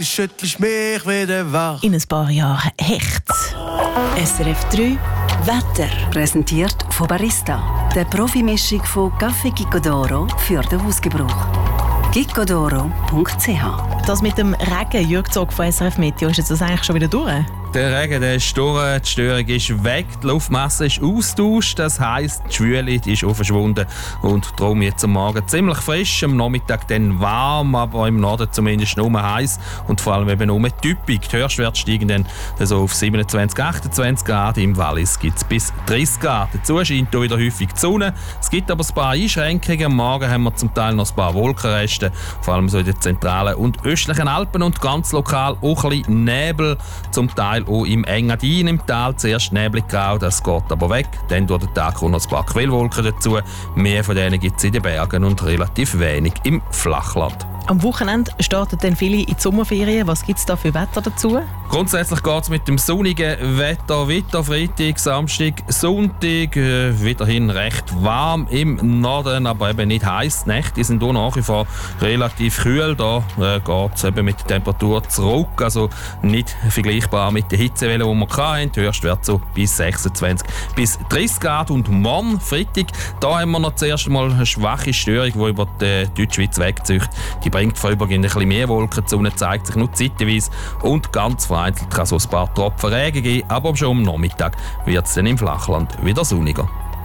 Schüttelst mich wieder wach. In ein paar Jahren Hecht. SRF 3 Wetter. Präsentiert von Barista. Der Profimischung von Café Gicodoro für den Hausgebrauch. gicodoro.ch. Das mit dem Regen, Jürg Zog von SRF Meteo, ist jetzt das eigentlich schon wieder durch? Der Regen ist durch, die Störung ist weg, die Luftmasse ist austauscht, das heisst, die Schwüle ist auch verschwunden und darum jetzt am Morgen ziemlich frisch, am Nachmittag dann warm, aber im Norden zumindest nur heiß und vor allem eben nur typisch. Die Höchstwerte steigen dann so auf 27, 28 Grad, im Wallis gibt es bis 30 Grad. Dazu scheint hier wieder häufig die Sonne, es gibt aber ein paar Einschränkungen, am Morgen haben wir zum Teil noch ein paar Wolkenreste, vor allem so in den zentralen und östlichen Alpen und ganz lokal auch ein bisschen Nebel, zum Teil auch im Engadin im Tal. Zuerst nebliggrau, das geht aber weg. Dann durch den Tag kommen noch ein paar Quellwolken dazu. Mehr von denen gibt es in den Bergen und relativ wenig im Flachland. Am Wochenende starten dann viele in die Sommerferien. Was gibt es da für Wetter dazu? Grundsätzlich geht es mit dem sonnigen Wetter weiter. Freitag, Samstag, Sonntag. Weiterhin recht warm im Norden, aber eben nicht heiß. Die Nächte sind hier nach wie vor relativ kühl. Da geht es eben mit der Temperatur zurück. Also nicht vergleichbar mit der Hitzewelle, die wir hatten. Die Höchstwerte so bis 26 bis 30 Grad. Und morgen, Freitag, da haben wir noch zuerst mal eine schwache Störung, die über die Deutschschweiz wegzieht. Die bringt vorübergehend ein bisschen mehr Wolken, die Sonne zeigt sich nur zeitweise und ganz vereinzelt kann so ein paar Tropfen Regen geben, aber schon am Nachmittag wird es dann im Flachland wieder sonniger.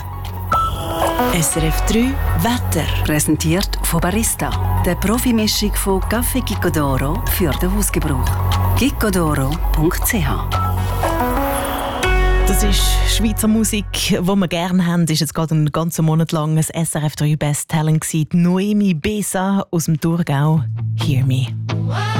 SRF 3 Wetter. Präsentiert von Barista. Der Profimischung von Café Gicodoro für den Hausgebrauch. gicodoro.ch. Das ist Schweizer Musik, die wir gerne haben. Das war jetzt gerade einen ganzen Monat lang ein SRF 3 Best Talent. Noemi Besa aus dem Thurgau. Hear Me.